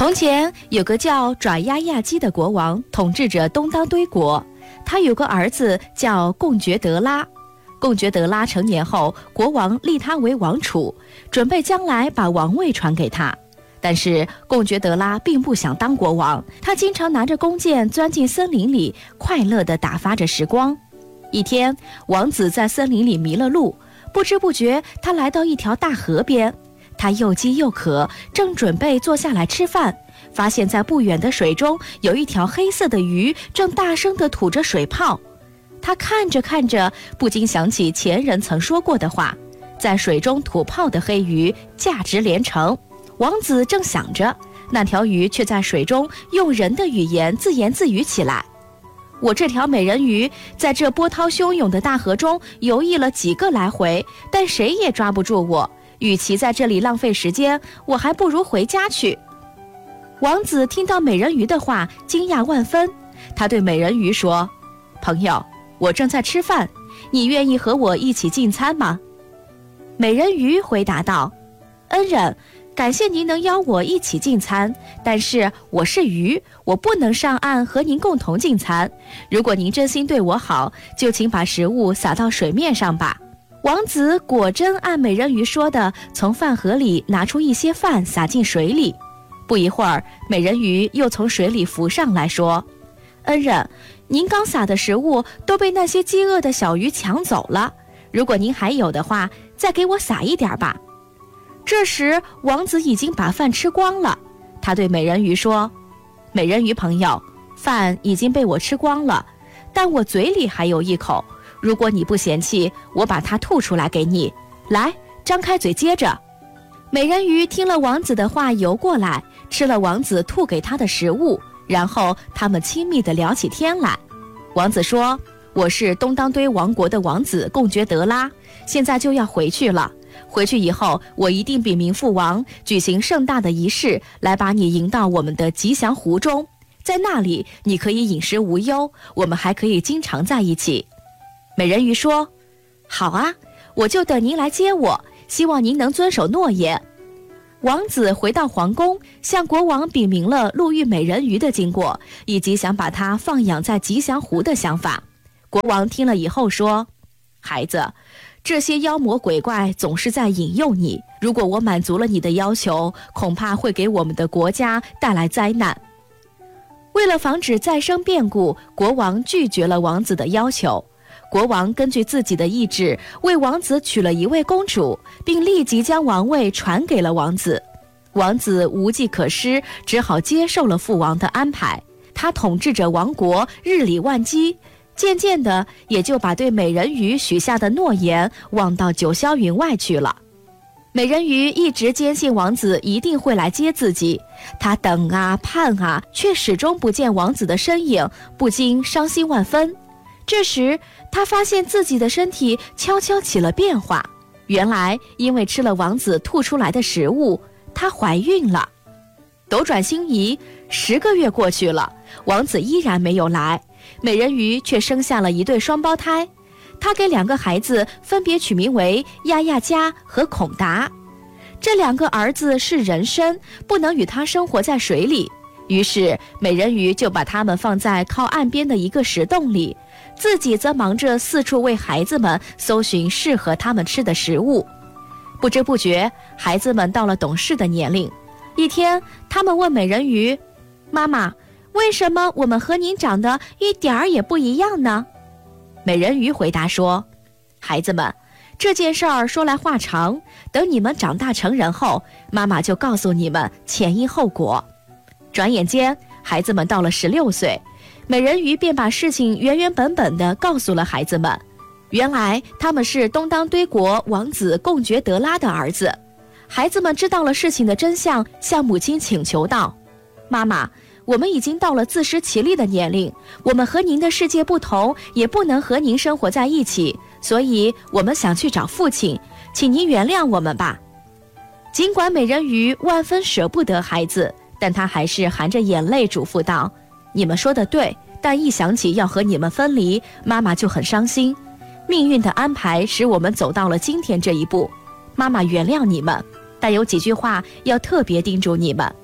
从前有个叫爪呀呀基的国王，统治着东当堆国。他有个儿子叫贡觉德拉。贡觉德拉成年后，国王立他为王储，准备将来把王位传给他。但是贡觉德拉并不想当国王，他经常拿着弓箭钻进森林里，快乐地打发着时光。一天，王子在森林里迷了路，不知不觉他来到一条大河边。他又饥又渴，正准备坐下来吃饭，发现在不远的水中有一条黑色的鱼正大声地吐着水泡。他看着看着，不禁想起前人曾说过的话，在水中吐泡的黑鱼价值连城。王子正想着，那条鱼却在水中用人的语言自言自语起来：我这条美人鱼在这波涛汹涌的大河中游弋了几个来回，但谁也抓不住我，与其在这里浪费时间，我还不如回家去。王子听到美人鱼的话，惊讶万分。他对美人鱼说：朋友，我正在吃饭，你愿意和我一起进餐吗？美人鱼回答道：恩人，感谢您能邀我一起进餐，但是我是鱼，我不能上岸和您共同进餐。如果您真心对我好，就请把食物撒到水面上吧。王子果真按美人鱼说的，从饭盒里拿出一些饭撒进水里。不一会儿，美人鱼又从水里浮上来说：恩人，您刚撒的食物都被那些饥饿的小鱼抢走了，如果您还有的话，再给我撒一点吧。这时王子已经把饭吃光了，他对美人鱼说：美人鱼朋友，饭已经被我吃光了，但我嘴里还有一口，如果你不嫌弃，我把它吐出来给你。来，张开嘴接着。美人鱼听了王子的话，游过来，吃了王子吐给她的食物，然后他们亲密地聊起天来。王子说：我是东当堆王国的王子贡觉德拉，现在就要回去了。回去以后，我一定禀明父王，举行盛大的仪式，来把你迎到我们的吉祥湖中。在那里，你可以饮食无忧，我们还可以经常在一起。美人鱼说：好啊，我就等您来接我，希望您能遵守诺言。王子回到皇宫，向国王禀明了路遇美人鱼的经过，以及想把它放养在吉祥湖的想法。国王听了以后说：孩子，这些妖魔鬼怪总是在引诱你，如果我满足了你的要求，恐怕会给我们的国家带来灾难。为了防止再生变故，国王拒绝了王子的要求。国王根据自己的意志，为王子娶了一位公主，并立即将王位传给了王子。王子无计可施，只好接受了父王的安排。他统治着王国，日理万机，渐渐的也就把对美人鱼许下的诺言忘到九霄云外去了。美人鱼一直坚信王子一定会来接自己，她等啊盼啊，却始终不见王子的身影，不禁伤心万分。这时她发现自己的身体悄悄起了变化，原来因为吃了王子吐出来的食物，她怀孕了。斗转星移，10个月过去了，王子依然没有来，美人鱼却生下了一对双胞胎。她给2个孩子分别取名为亚亚加和孔达。这2个儿子是人参，不能与他生活在水里，于是美人鱼就把他们放在靠岸边的一个石洞里，自己则忙着四处为孩子们搜寻适合他们吃的食物。不知不觉，孩子们到了懂事的年龄。一天，他们问美人鱼：妈妈，为什么我们和您长得一点儿也不一样呢？美人鱼回答说：孩子们，这件事儿说来话长，等你们长大成人后，妈妈就告诉你们前因后果。转眼间，孩子们到了16岁，美人鱼便把事情原原本本地告诉了孩子们。原来他们是东当堆国王子贡觉德拉的儿子。孩子们知道了事情的真相，向母亲请求道：妈妈，我们已经到了自食其力的年龄，我们和您的世界不同，也不能和您生活在一起，所以我们想去找父亲，请您原谅我们吧。尽管美人鱼万分舍不得孩子，但她还是含着眼泪嘱咐道：你们说的对，但一想起要和你们分离，妈妈就很伤心。命运的安排使我们走到了今天这一步，妈妈原谅你们，但有几句话要特别叮嘱你们。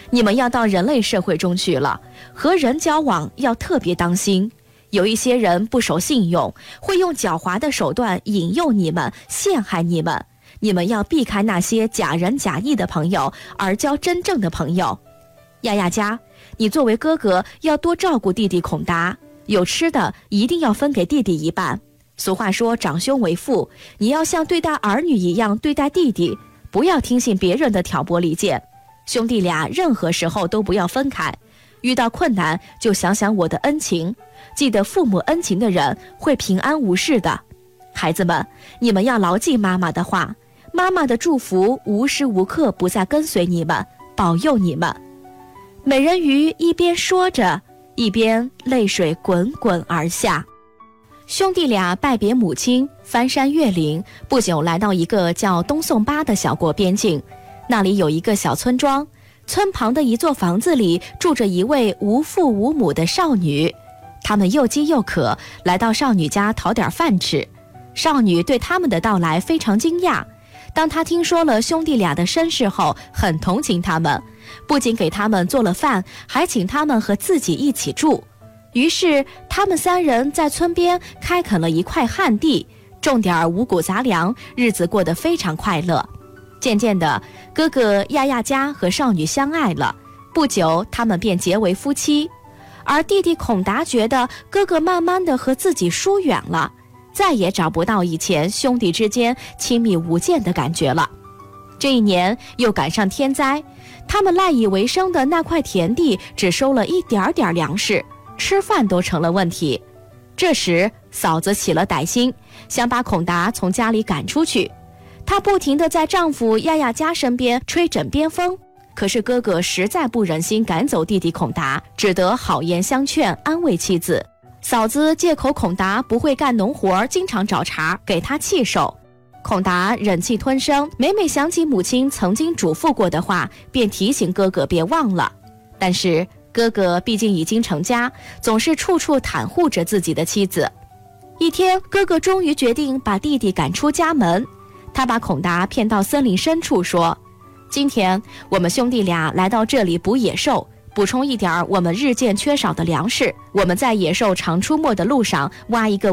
你们要到人类社会中去了，和人交往要特别当心。有一些人不守信用，会用狡猾的手段引诱你们，陷害你们。你们要避开那些假仁假义的朋友，而交真正的朋友。亚亚家，你作为哥哥要多照顾弟弟孔达，有吃的一定要分给弟弟一半。俗话说长兄为父，你要像对待儿女一样对待弟弟，不要听信别人的挑拨离间。兄弟俩任何时候都不要分开，遇到困难就想想我的恩情，记得父母恩情的人会平安无事的。孩子们，你们要牢记妈妈的话，妈妈的祝福无时无刻不在跟随你们，保佑你们。美人鱼一边说着，一边泪水滚滚而下。兄弟俩拜别母亲，翻山越岭，不久来到一个叫东宋巴的小国边境。那里有一个小村庄，村旁的一座房子里住着一位无父无母的少女。他们又饥又渴，来到少女家讨点饭吃。少女对他们的到来非常惊讶，当她听说了兄弟俩的身世后，很同情他们，不仅给他们做了饭，还请他们和自己一起住。于是他们三人在村边开垦了一块旱地，种点五谷杂粮，日子过得非常快乐。渐渐的，哥哥亚亚家和少女相爱了，不久他们便结为夫妻。而弟弟孔达觉得哥哥慢慢的和自己疏远了，再也找不到以前兄弟之间亲密无间的感觉了。这一年又赶上天灾，他们赖以为生的那块田地只收了一点点粮食，吃饭都成了问题。这时嫂子起了歹心，想把孔达从家里赶出去。她不停地在丈夫亚亚家身边吹枕边风，可是哥哥实在不忍心赶走弟弟孔达，只得好言相劝，安慰妻子。嫂子借口孔达不会干农活，经常找茬，给他气受。孔达忍气吞声，每每想起母亲曾经嘱咐过的话，便提醒哥哥别忘了。但是哥哥毕竟已经成家，总是处处袒护着自己的妻子。一天，哥哥终于决定把弟弟赶出家门。他把孔达骗到森林深处，说：今天我们兄弟俩来到这里捕野兽，补充一点我们日渐缺少的粮食。我们在野兽常出没的路上挖一个